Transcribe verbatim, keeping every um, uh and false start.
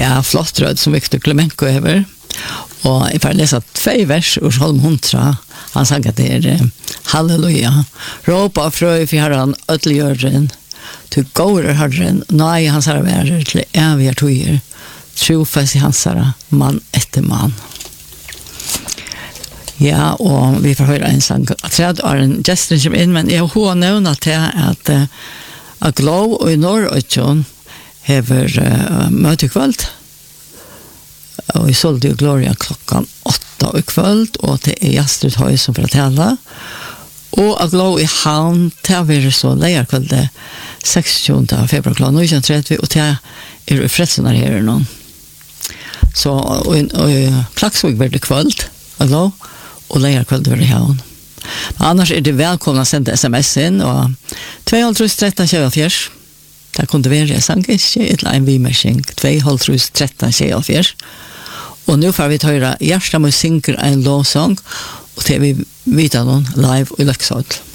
Ja, flott rød som Victor Klemenko över. Och jag får läsa två vers ur Salm hundra. Han sang att det är halleluja. Ropa fröj för Herren ödligören. Du går Herren. Nej, hans herre värer till eviga tojer. Trofast i hans herre, man efter man. Ja, och vi får höra en sang. Jag tror att en gästen kommer in, men jag har nämnt till att uh, att Glow och i Norrötjon har uh, mötekvöld. Och i sålde ju Gloria klockan åtta i kväll, och det är Jastrid Höj som får tala. Och att Glow i Havn, det blir så lejarkvälde sextionde februari klockan nio trettio, och det är i Fredssonar här någon. Så och i, och i Klaxvik blir det kväll att Glow, och lejarkvälde blir det Havn. Men annars är det välkomna att sända sms in, och två tretton tjugofjärs. Det kunde vara jag sang inte ett en vimersing två tretton tjugofjärs. Och nu får vi ta höra Gjerstad synker en lovsång, och det vi vita någon live i Leksand.